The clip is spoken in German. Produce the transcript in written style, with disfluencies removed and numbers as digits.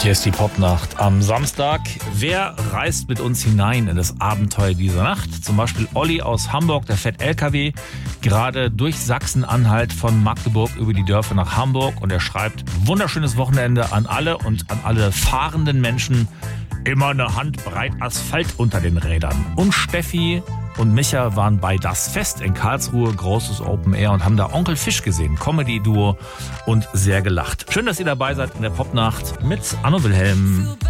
Hier ist die Popnacht am Samstag. Wer reist mit uns hinein in das Abenteuer dieser Nacht? Zum Beispiel Olli aus Hamburg, der fährt LKW, gerade durch Sachsen-Anhalt von Magdeburg über die Dörfer nach Hamburg. Und er schreibt, wunderschönes Wochenende an alle und an alle fahrenden Menschen. Immer eine Handbreit Asphalt unter den Rädern. Und Steffi und Micha waren bei Das Fest in Karlsruhe, großes Open Air, und haben da Onkel Fisch gesehen, Comedy-Duo, und sehr gelacht. Schön, dass ihr dabei seid in der Popnacht mit Anno Wilhelm.